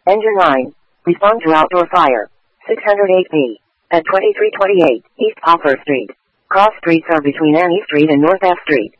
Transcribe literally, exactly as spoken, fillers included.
Engine nine. Respond to outdoor fire. six hundred eight B. At twenty-three twenty-eight East Poplar Street. Cross streets are between Annie Street and North F Street.